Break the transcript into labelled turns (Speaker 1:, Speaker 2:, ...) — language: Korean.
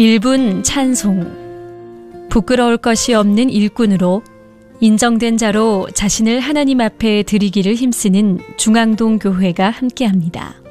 Speaker 1: 1분 찬송. 부끄러울 것이 없는 일꾼으로 인정된 자로 자신을 하나님 앞에 드리기를 힘쓰는 중앙동 교회가 함께합니다.